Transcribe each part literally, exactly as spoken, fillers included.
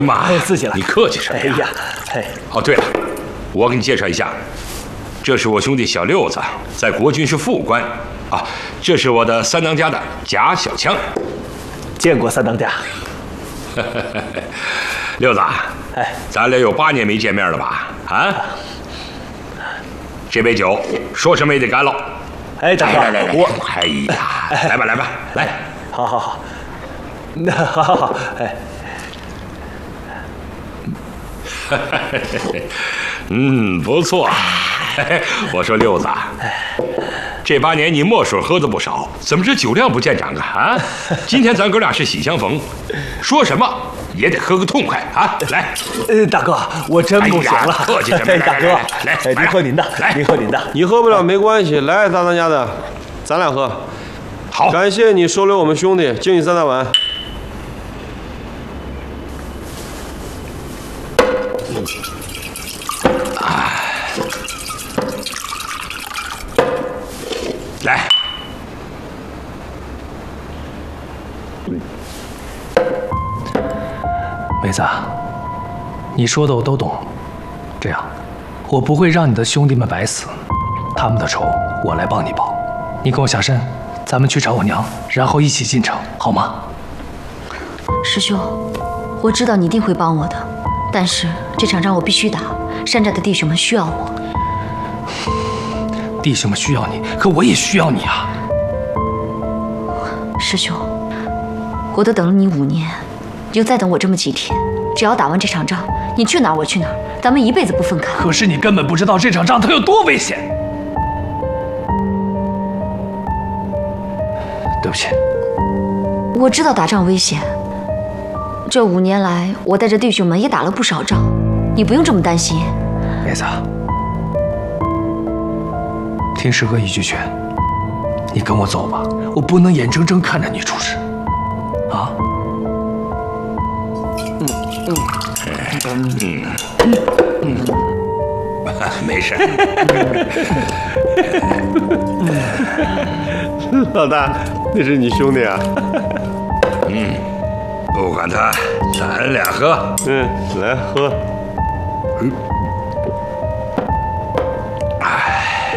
妈， 哎，自己了。 你客气什么呀？ 哎呀，哎， 哦，对了，我给你介绍一下，这是我兄弟小六子，在国军是副官啊。这是我的三当家的贾小枪。 见过三当家。 六子， 哎， 咱俩有八年没见面了吧？啊，这杯酒说什么也得干了。 哎，大哥， 来来来， 我， 哎呀，来吧来吧，来， 好好好，那好好好，哎， 嗯，不错。我说六子，这八年你墨水喝的不少，怎么这酒量不见长啊？啊，今天咱哥俩是喜相逢，说什么也得喝个痛快啊！来， 呃，大哥，我真不行了， 客气什么？ 大哥， 来， 哎，您喝您的， 来， 您喝您的， 你喝不了没关系，来，大当家的，咱俩喝。 好， 感谢你收留我们兄弟，敬你三大碗。 来， 梅子，你说的我都懂。这样，我不会让你的兄弟们白死，他们的仇我来帮你报。你跟我下山，咱们去找我娘，然后一起进城，好吗？ 师兄，我知道你一定会帮我的，但是这场仗我必须打，山寨的弟兄们需要我。 弟兄们需要你，可我也需要你啊！ 师兄，我都等了你五年，你就再等我这么几天。只要打完这场仗，你去哪儿我去哪儿，咱们一辈子不分开。 可是你根本不知道这场仗它有多危险。对不起。 我知道打仗危险，这五年来我带着弟兄们也打了不少仗，你不用这么担心。 梅子，听师哥一句劝，你跟我走吧，我不能眼睁睁看着你出事，啊？ 嗯嗯嗯嗯，没事。 老大，那是你兄弟啊？ 嗯，不管他，咱俩喝。 嗯，来喝。 嗯。哎，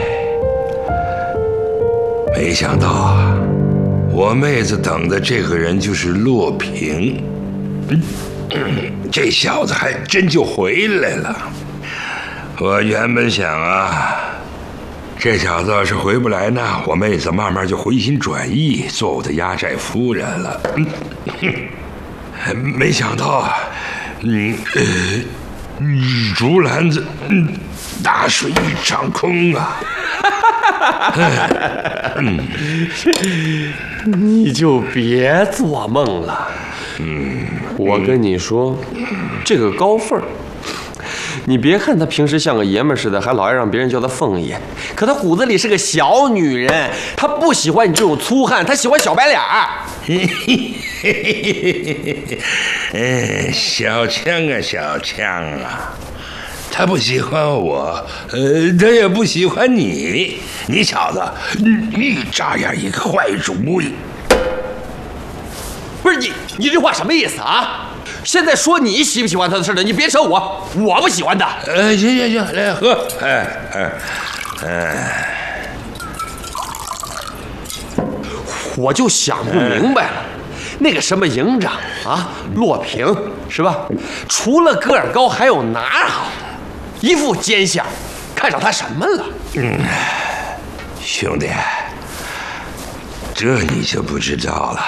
没想到啊，我妹子等的这个人就是洛平。嗯，这小子还真就回来了。我原本想啊，这小子要是回不来呢，我妹子慢慢就回心转意，做我的压寨夫人了。嗯，没想到，嗯呃，竹篮子，嗯，打水一场空啊！ 嗯，你就别做梦了。嗯，我跟你说，这个高凤，你别看她平时像个爷们似的，还老爱让别人叫她凤爷，可她骨子里是个小女人，她不喜欢你这种粗汉，她喜欢小白脸儿。 哎，小枪啊，小枪啊，他不喜欢我，呃，他也不喜欢你。你小子一眨眼一个坏主意。 不是你，你这话什么意思啊？现在说你喜不喜欢他的事了，你别扯我，我不喜欢他。 呃，行行行，来喝，哎哎哎， 我就想不明白了，那个什么营长啊，洛平是吧？除了个儿高，还有哪儿好？一副奸相，看上他什么了？ 嗯，兄弟，这你就不知道了。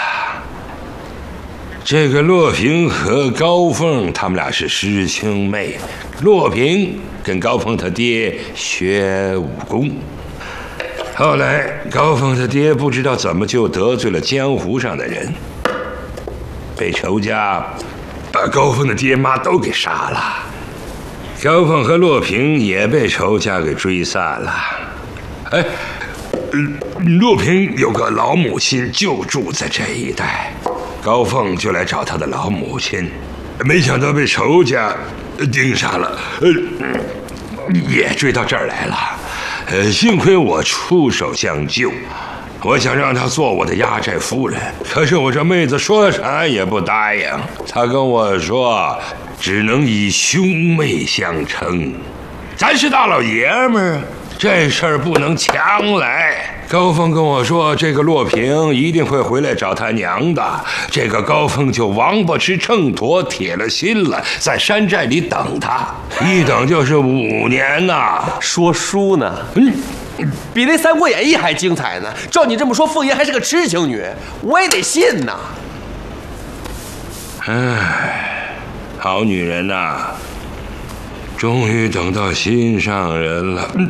这个洛平和高凤他们俩是师兄妹，洛平跟高凤他爹学武功，后来高凤他爹不知道怎么就得罪了江湖上的人，被仇家把高凤的爹妈都给杀了，高凤和洛平也被仇家给追散了。哎，洛平有个老母亲就住在这一带，高凤就来找他的老母亲，没想到被仇家盯上了，呃，也追到这儿来了。呃，幸亏我出手相救， 我想让她做我的压寨夫人，可是我这妹子说啥也不答应。她跟我说，只能以兄妹相称。咱是大老爷们儿，这事儿不能强来。高峰跟我说，这个洛平一定会回来找他娘的。这个高峰就王八吃秤砣，铁了心了，在山寨里等他，一等就是五年呐。 说书呢，嗯，比那《三国演义》还精彩呢。照你这么说，凤爷还是个痴情女，我也得信呐。 唉，好女人呐，终于等到心上人了。嗯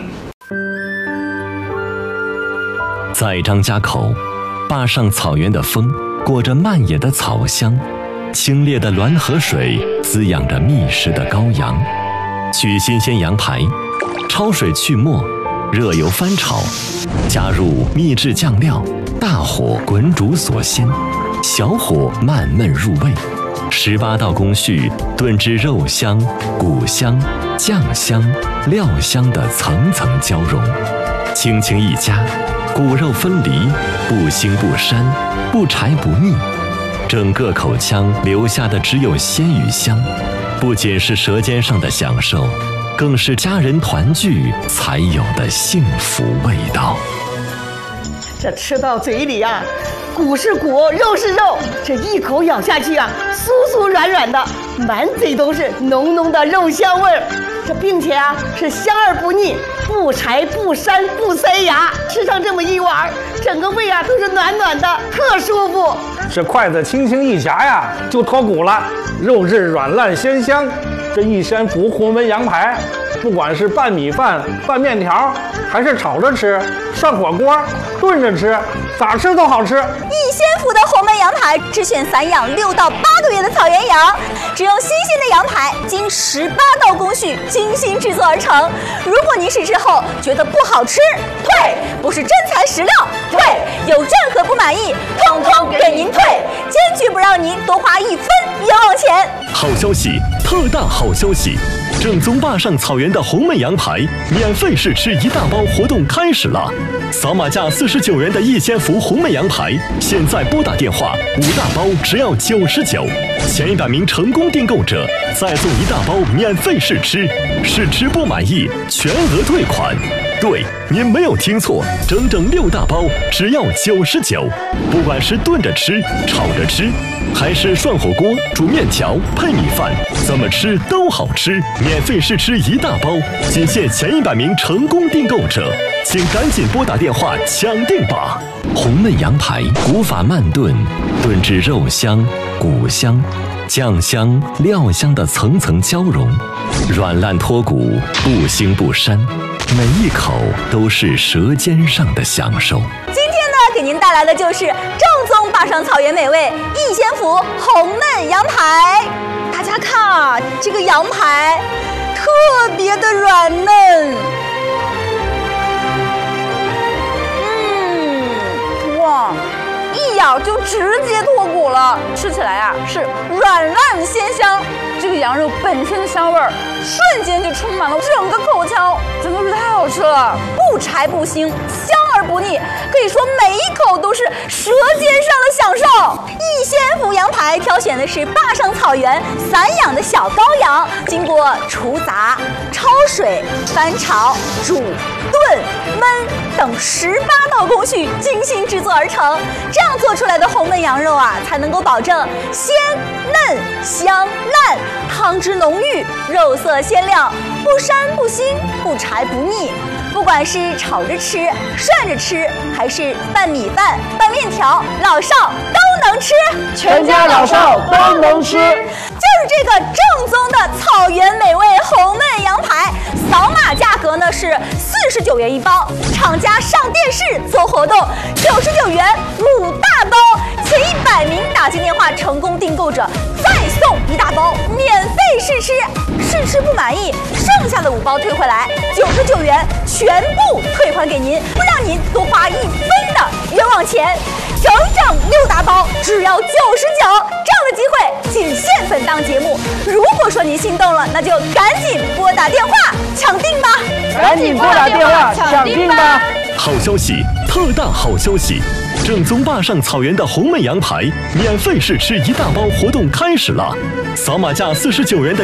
在张家口，坝上草原的风裹着漫野的草香，清冽的滦河水滋养着觅食的羔羊。取新鲜羊排，焯水去沫，热油翻炒，加入秘制酱料，大火滚煮锁鲜，小火慢焖入味。十八道工序炖至肉香、骨香、酱香、料香的层层交融，轻轻一夹，骨肉分离，不腥不膻，不柴不腻，整个口腔留下的只有鲜与香，不仅是舌尖上的享受，更是家人团聚才有的幸福味道。 这吃到嘴里啊，骨是骨，肉是肉，这一口咬下去啊，酥酥软软的，满嘴都是浓浓的肉香味儿。这并且啊是香而不腻，不柴不膻不塞牙，吃上这么一碗，整个胃啊都是暖暖的，特舒服。 这筷子轻轻一夹呀，就脱骨了，肉质软烂鲜香。这一山福红焖羊排，不管是拌米饭、拌面条，还是炒着吃、涮火锅、炖着吃，咋吃都好吃。 逸仙府的红焖羊排只选散养六到八个月的草原羊，只用新鲜的羊排，经十八道工序精心制作而成。如果您试吃后觉得不好吃，退，不是真材实料，退，有任何不满意，通通给您退，坚决不让您多花一分冤枉钱。 好消息，特大好消息！正宗坝上草原的红焖羊排免费试吃一大包活动开始了，扫码价四十九元的逸仙福红焖羊排，现在拨打电话，五大包只要九十九，前一百名成功订购者再送一大包免费试吃，试吃不满意全额退款。对，您没有听错，整整六大包只要九十九，不管是炖着吃、炒着吃，还是涮火锅、煮面条、配米饭，怎么吃都好吃。免费试吃一大包，仅限前一百名成功订购者，请赶紧拨打电话抢订吧！红焖羊排，古法慢炖，炖至肉香、骨香、酱香、料香的层层交融，软烂脱骨，不腥不膻，每一口都是舌尖上的享受。 今天呢，给您带来的就是正宗坝上草原美味逸仙福红焖羊排。大家看啊，这个羊排特别的软嫩，嗯，哇，一咬就直接脱骨了，吃起来啊是软烂鲜香。这个羊肉本身的香味儿，瞬间就充满了整个口腔，真的是太好吃了，不柴不腥，香而不腻，可以说每一口都是舌尖上的享受。逸仙福羊排挑选的是坝上草原散养的小羔羊，经过除杂、焯水、翻炒、煮、炖、焖等十八道工序精心制作而成，这样做出来的红焖羊肉啊，才能够保证鲜嫩香烂，汤汁浓郁，肉色鲜亮，不膻不腥，不柴不腻。不管是炒着吃、涮着吃，还是拌米饭、拌面条，老少都能吃， 全家老少都能吃。 就是这个正宗的草原美味红焖羊排，扫码价格呢是四十九元一包，厂家上电视做活动，九十九元五大包，前一百名打进电话成功订购者再送一大包免费试吃，试吃不满意，剩下的五包退回来，九十九元全部退还给您，不让您多花一分的冤枉钱。整整六大包只要九十九，这样的机会仅限本档节目。如果说您心动了，那就赶紧拨打电话抢订吧！ 赶紧拨打电话抢订吧！ 好消息， 特大好消息！正宗坝上草原的红焖羊排免费试吃一大包活动开始了，扫码价四十九元的